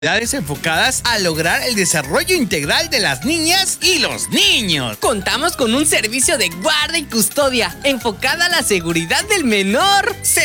enfocadas a lograr el desarrollo integral de las niñas y los niños. Contamos con un servicio de guarda y custodia enfocada a la seguridad del menor.